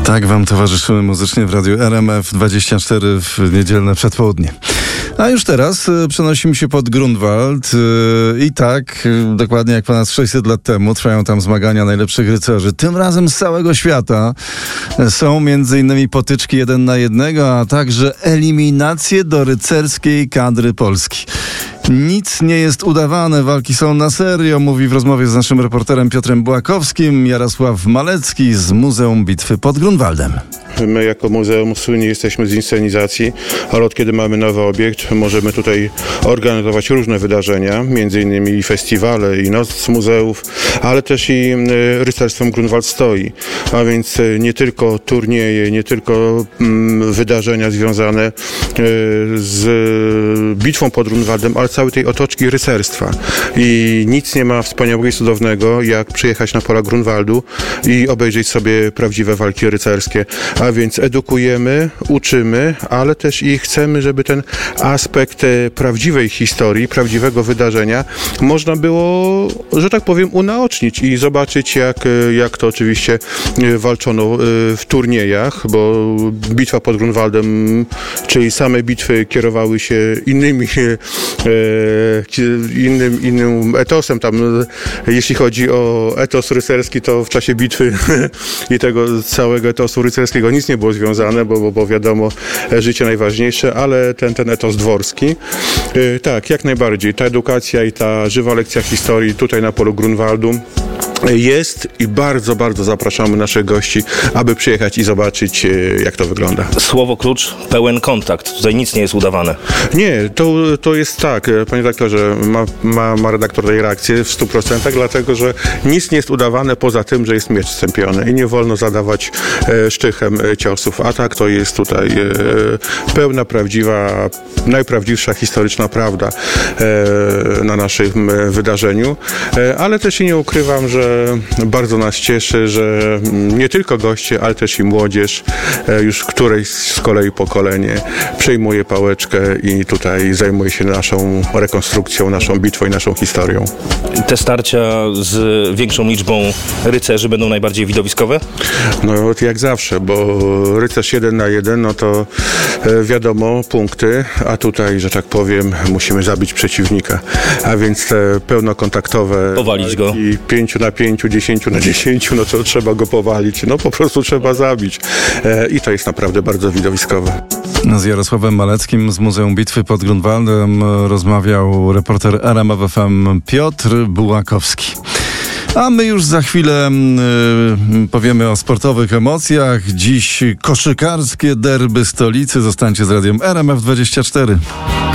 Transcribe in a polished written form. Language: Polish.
Tak wam towarzyszymy muzycznie w radiu RMF24 w niedzielne przedpołudnie. A już teraz przenosimy się pod Grunwald i tak, dokładnie jak ponad 600 lat temu, trwają tam zmagania najlepszych rycerzy. Tym razem z całego świata. Są m.in. potyczki 1 na 1, a także eliminacje do rycerskiej kadry Polski. Nic nie jest udawane, walki są na serio, mówi w rozmowie z naszym reporterem Piotrem Bułakowskim Jarosław Malecki z Muzeum Bitwy pod Grunwaldem. My jako muzeum słynni jesteśmy z inscenizacji, ale od kiedy mamy nowy obiekt, możemy tutaj organizować różne wydarzenia, między innymi i festiwale, i noc muzeów, ale też i Rycerstwem Grunwald stoi. A więc nie tylko turnieje, nie tylko wydarzenia związane z bitwą pod Grunwaldem, ale całej tej otoczki rycerstwa. I nic nie ma wspaniałego i cudownego, jak przyjechać na pola Grunwaldu i obejrzeć sobie prawdziwe walki rycerskie. A więc edukujemy, uczymy, ale też i chcemy, żeby ten aspekt prawdziwej historii, prawdziwego wydarzenia można było, że tak powiem, unaocznić i zobaczyć, jak to oczywiście walczono w turniejach, bo bitwa pod Grunwaldem, czyli same bitwy kierowały się innym etosem. Tam, jeśli chodzi o etos rycerski, to w czasie bitwy i tego całego etosu rycerskiego nic nie było związane, bo wiadomo, życie najważniejsze, ale ten etos dworski. Tak, jak najbardziej. Ta edukacja i ta żywa lekcja historii tutaj na polu Grunwaldu jest i bardzo, bardzo zapraszamy naszych gości, aby przyjechać i zobaczyć, jak to wygląda. Słowo klucz, pełen kontakt. Tutaj nic nie jest udawane. Nie, to jest tak, panie redaktorze, ma redaktor tej reakcję w 100%, dlatego, że nic nie jest udawane poza tym, że jest miecz stępiony i nie wolno zadawać sztychem ciosów. A tak to jest tutaj pełna, prawdziwa, najprawdziwsza historyczna prawda na naszym wydarzeniu, ale też i nie ukrywam, że bardzo nas cieszy, że nie tylko goście, ale też i młodzież, już którejś z kolei pokolenie przejmuje pałeczkę i tutaj zajmuje się naszą rekonstrukcją, naszą bitwą i naszą historią. Te starcia z większą liczbą rycerzy będą najbardziej widowiskowe? No jak zawsze, bo rycerz 1 na 1, no to wiadomo, punkty, a tutaj, że tak powiem, musimy zabić przeciwnika. A więc te pełnokontaktowe powalić go. I 5 na 5, 10 na 10, no to trzeba go powalić. No po prostu trzeba zabić. I to jest naprawdę bardzo widowiskowe. Z Jarosławem Maleckim z Muzeum Bitwy pod Grunwaldem rozmawiał reporter RMF FM Piotr Bułakowski. A my już za chwilę powiemy o sportowych emocjach. Dziś koszykarskie derby stolicy. Zostańcie z radiem RMF24.